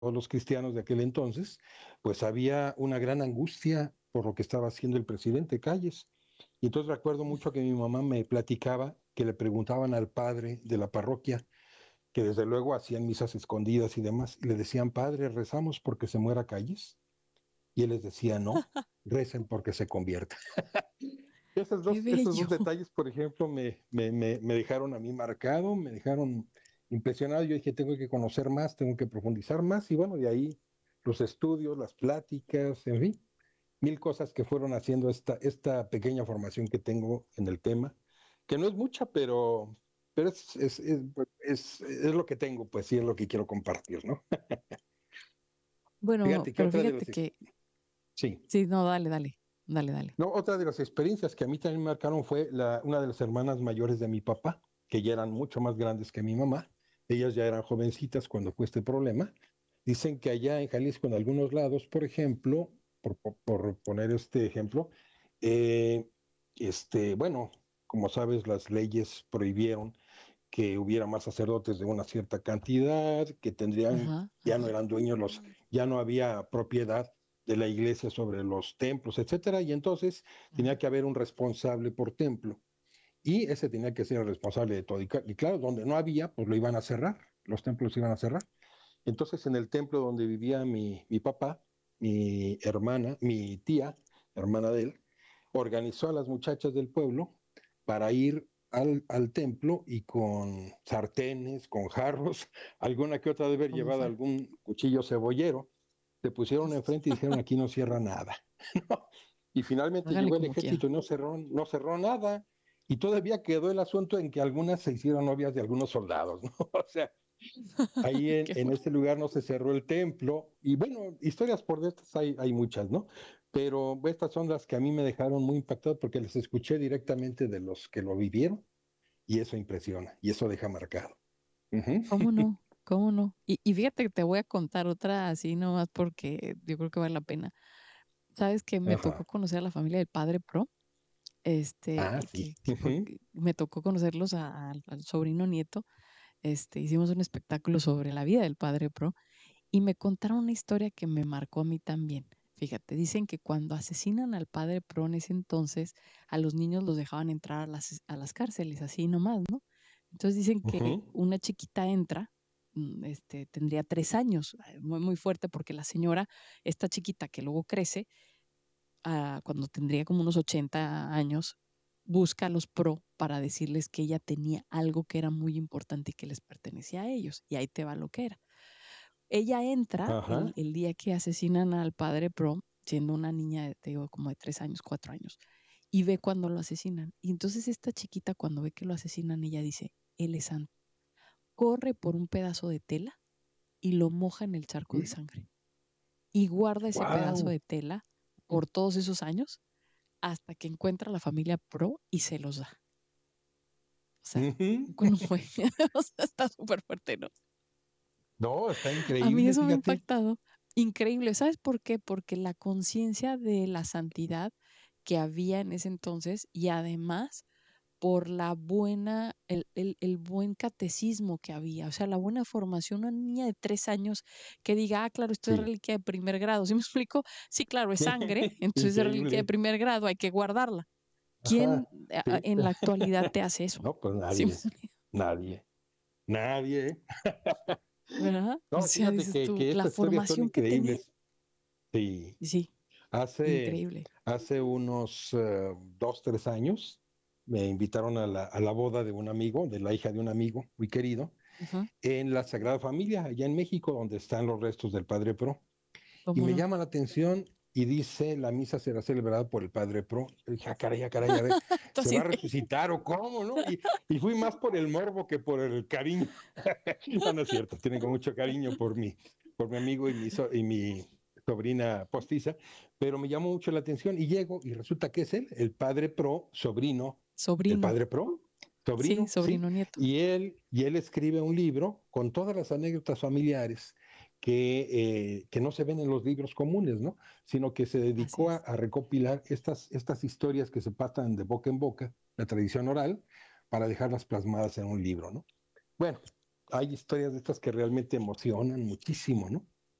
los cristianos de aquel entonces, pues había una gran angustia por lo que estaba haciendo el presidente Calles. Y entonces recuerdo mucho que mi mamá me platicaba que le preguntaban al padre de la parroquia, que desde luego hacían misas escondidas y demás, y le decían, padre, rezamos porque se muera Calles. Y él les decía, no, recen porque se convierta. Qué Esos dos bello. detalles, por ejemplo, me dejaron a mí marcado, me dejaron impresionado. Yo dije, tengo que conocer más, tengo que profundizar más, y bueno, de ahí los estudios, las pláticas, en fin, mil cosas que fueron haciendo esta pequeña formación que tengo en el tema, que no es mucha, pero es lo que tengo, pues sí, es lo que quiero compartir, ¿no? Bueno, Fíjate que pero otra de fíjate las, que, sí, sí, no, dale, dale, dale, dale. no, otra de las experiencias que a mí también me marcaron fue una de las hermanas mayores de mi papá, que ya eran mucho más grandes que mi mamá. Ellas ya eran jovencitas cuando fue este problema. Dicen que allá en Jalisco, en algunos lados, por ejemplo, por poner este ejemplo, eh, bueno, como sabes, las leyes prohibieron que hubiera más sacerdotes de una cierta cantidad, que tendrían, Ajá, ya no ajá. eran dueños ya no había propiedad de la iglesia sobre los templos, etcétera, y entonces tenía Ajá. que haber un responsable por templo, y ese tenía que ser el responsable de todo. Y claro, donde no había, pues lo iban a cerrar, los templos iban a cerrar. Entonces, en el templo donde vivía mi papá, mi hermana, mi tía, hermana de él, organizó a las muchachas del pueblo para ir al templo y con sartenes, con jarros, alguna que otra de haber ¿Cómo llevado fue? algún cuchillo cebollero, se pusieron enfrente y dijeron aquí no cierra nada. ¿No? Y finalmente Háganle llegó el como ejército quieran. y no cerró nada. Y todavía quedó el asunto en que algunas se hicieron novias de algunos soldados, ¿no? O sea, ahí Qué en fuerte. este lugar no se cerró el templo. Y bueno, historias por estas hay muchas, ¿no? Pero estas son las que a mí me dejaron muy impactado porque las escuché directamente de los que lo vivieron y eso impresiona y eso deja marcado. Ujú. ¿Cómo no? ¿Cómo no? Y fíjate que te voy a contar otra así nomás porque yo creo que vale la pena. ¿Sabes que me tocó Ajá. conocer a la familia del padre Pro? Ah, sí. Ujú. Porque me tocó conocerlos al sobrino nieto. Hicimos un espectáculo sobre la vida del padre Pro y me contaron una historia que me marcó a mí también. Fíjate, dicen que cuando asesinan al padre Pro en ese entonces, a los niños los dejaban entrar a las cárceles, así nomás, ¿no? Entonces dicen que Ujú. una chiquita entra, tendría 3 años, muy, muy fuerte, porque la señora, esta chiquita que luego crece, cuando tendría como unos 80 años, busca a los pro para decirles que ella tenía algo que era muy importante y que les pertenecía a ellos. Y ahí te va lo que era. Ella entra Ajá. el día que asesinan al padre Pro, siendo una niña, te digo, como de 3 años, 4 años, y ve cuando lo asesinan. Y entonces esta chiquita, cuando ve que lo asesinan, ella dice, él es santo. Corre por un pedazo de tela y lo moja en el charco de sangre. Y guarda ese pedazo Wow. de tela por todos esos años hasta que encuentra a la familia Pro y se los da. O sea, ¿cómo fue? O sea, está súper fuerte, ¿no? No, está A mí increíble, eso me ha fíjate. impactado. Increíble. ¿Sabes por qué? Porque la conciencia de la santidad que había en ese entonces y además por el buen catecismo que había, o sea, la buena formación, una niña de 3 años que diga, claro, esto es Sí. reliquia de primer grado, ¿sí me explico? Sí, claro, es sangre, entonces es reliquia de Increíble. primer grado, hay que guardarla. ¿Quién Ajá. Sí. en la actualidad te hace eso? No, pues ¿Sí me nadie. explico? Nadie. Nadie. ¿Verdad? O No, sea, fíjate dices tú, que la estas historias son formación que tenían, increíbles. Sí. sí, Hace, increíble. hace unos 2, 3 años me invitaron a la boda de un amigo, de la hija de un amigo muy querido, Ajá, en la Sagrada Familia, allá en México, donde están los restos del Padre Pro. Y ¿cómo me no? llama la atención y dice, la misa será celebrada por el Padre Pro. Yo dije, ah, caray, a ver, Tú ¿se así va a de, resucitar o cómo, no? Y fui más por el morbo que por el cariño. No, no es cierto, tienen con mucho cariño por mi amigo y mi sobrina postiza, pero me llamó mucho la atención y llego y resulta que es él, el Padre Pro, sobrino del sobrino, Padre Pro, sí, sobrino, ¿sí? sobrino nieto. Y él escribe un libro con todas las anécdotas familiares que no se ven en los libros comunes, ¿no? Sino que se Así dedicó es. a recopilar estas historias que se pasan de boca en boca, la tradición oral, para dejarlas plasmadas en un libro, ¿no? Bueno, hay historias de estas que realmente emocionan muchísimo, ¿no?